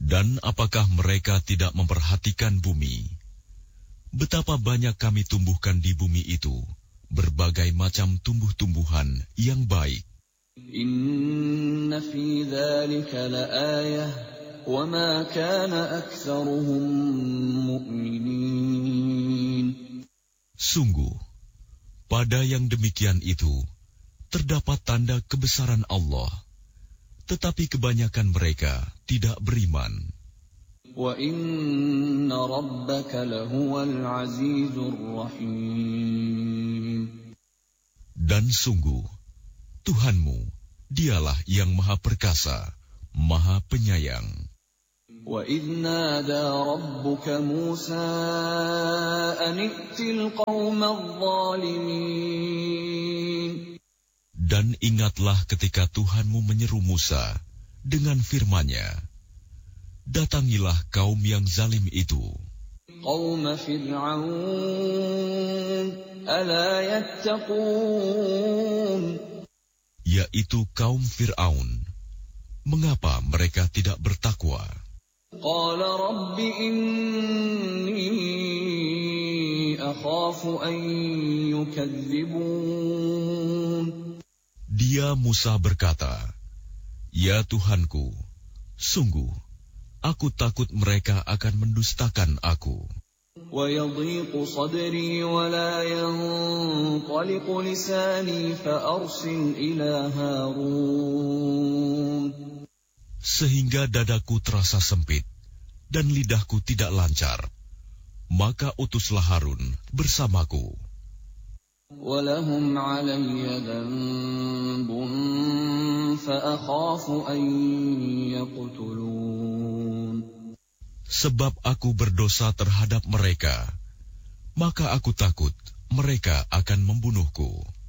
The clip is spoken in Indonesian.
Dan apakah mereka tidak memperhatikan bumi? Betapa banyak kami tumbuhkan di bumi itu berbagai macam tumbuh-tumbuhan yang baik. Inna fi dzalika laayah wa ma kana aktsaruhum mu'minin. Sungguh, pada yang demikian itu terdapat tanda kebesaran Allah, tetapi kebanyakan mereka tidak beriman. Wa inna rabbaka lahuwal azizur rahim. Dan sungguh, Tuhanmu, dialah yang maha perkasa, maha penyayang. Wa idh nada rabbuka Musa an i'til qaumadh dhalimin. Dan ingatlah ketika Tuhanmu menyeru Musa dengan firman-Nya, datangilah kaum yang zalim itu. Qaum Fir'aun, ala yattaqun. Yaitu kaum Fir'aun. Mengapa mereka tidak bertakwa? Qala rabbi inni akhafu an yukadzibun. Dia Musa berkata, ya Tuhanku, sungguh, aku takut mereka akan mendustakan aku. وَيَضِيقُ صَدْرِي وَلَا يَنطَلِقُ لِسَانِي فَأَرْسِلْ إِلَى هَارُونَ. Sehingga dadaku terasa sempit dan lidahku tidak lancar, maka utuslah Harun bersamaku. وَلَهُمْ عَلَيَّ ذَنبٌ فَأَخَافُ أَن يَقْتُلُونِ. Sebab aku berdosa terhadap mereka, maka aku takut mereka akan membunuhku.